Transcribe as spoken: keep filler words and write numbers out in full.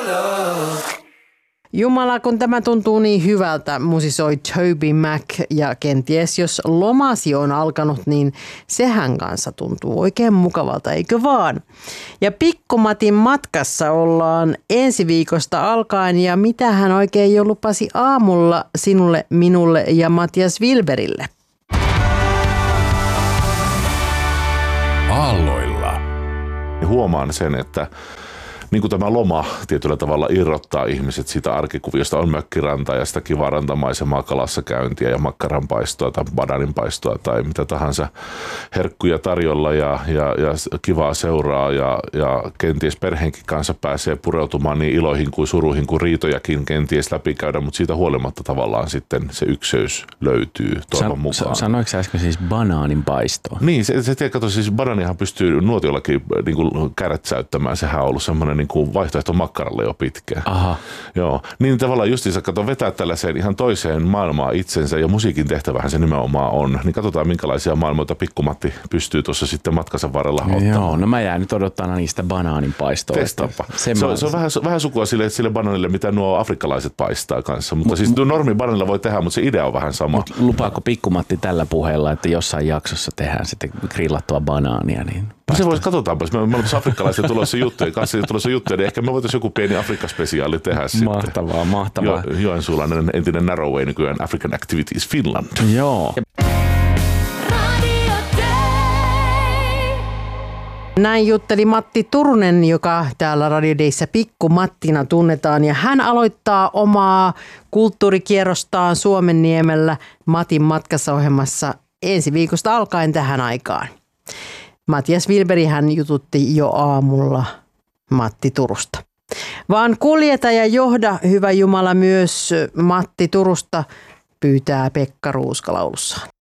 Jumala, kun tämä tuntuu niin hyvältä, musisoi Toby Mac, ja kenties jos lomasi on alkanut, niin sehän kanssa tuntuu oikein mukavalta, eikö vaan? Ja Pikku-Matin matkassa ollaan ensi viikosta alkaen, ja mitä hän oikein jo lupasi aamulla sinulle, minulle ja Matias Wilberille? Aalloilla. Huomaan sen, että niin kuin tämä loma tietyllä tavalla irrottaa ihmiset siitä arkikuviosta, on mökkiranta ja sitä kivaa rantamaisemaa, kalassa käyntiä ja makkaranpaistoa tai bananinpaistoa tai mitä tahansa herkkuja tarjolla ja, ja, ja kivaa seuraa ja, ja kenties perheenkin kanssa pääsee pureutumaan niin iloihin kuin suruihin kuin riitojakin kenties läpikäydä, mutta siitä huolimatta tavallaan sitten se ykseys löytyy toivon mukaan. Sanoiko sä äsken siis banaaninpaistoa? Niin, se, se kato, siis banaanihan pystyy nuotiollakin niin kuin kärtsäyttämään, sehän on ollut semmoinen niin kuin vaihtoehto makkaralle jo pitkään. Aha. Joo. Niin tavallaan justiinsa kato vetää tällaiseen ihan toiseen maailmaan itsensä ja musiikin tehtävähän se nimenomaan on. Niin katsotaan minkälaisia maailmoita Pikku-Matti pystyy tuossa sitten matkansa varrella ottamaan. Joo, no mä jään nyt odottamaan niistä banaaninpaistoista. Testaappa. Se, se, on, se on vähän, vähän sukua sille, sille banaanille, mitä nuo afrikkalaiset paistaa kanssa. Mutta mut, siis normi banaanilla voi tehdä, mutta se idea on vähän sama. Mut lupaako Pikku-Matti tällä puheella, että jossain jaksossa tehdään sitten grillattua banaania, niin no se voisi, katsotaanpa. Me ollaan tuossa afrikkalaisten tulossa juttuja, kanssa tulossa juttuja, niin ehkä me voitaisiin joku pieni Afrikka-spesiaali tehdä sitten. Mahtavaa, mahtavaa. Jo, Joensuulainen entinen Narrowway, nykyään African Activities Finland. Joo. Näin jutteli Matti Turunen, joka täällä Radio Dayssä Pikku-Mattina tunnetaan, ja hän aloittaa omaa kulttuurikierrostaan Suomenniemellä Matin matkassa -ohjelmassa ensi viikosta alkaen tähän aikaan. Matias Wilberi hän jututti jo aamulla Matti Turusta. Vaan kuljeta ja johda, hyvä Jumala, myös Matti Turusta, pyytää Pekka Ruuska laulussaan.